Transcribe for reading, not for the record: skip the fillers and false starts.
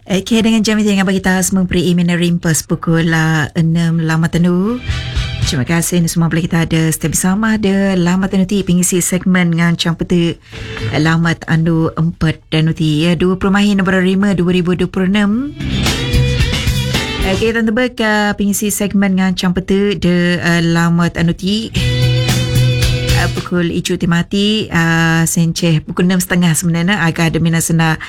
Okay, dengan jam ini dengan bagi tahu semua peri Rimpas pukul 6 lama tenu. Terima kasih semua boleh kita ada setiap bersama ada lama tenu ti pengisi segmen ngancang peta lamat andu 4 dan uti ya 20 Mahi Nombor 5 2026. Okay, tante beka pengisi segmen ngancang peta de lamat anu ti pukul icu timati senceh pukul 6.30 sebenarnya agak ada minasana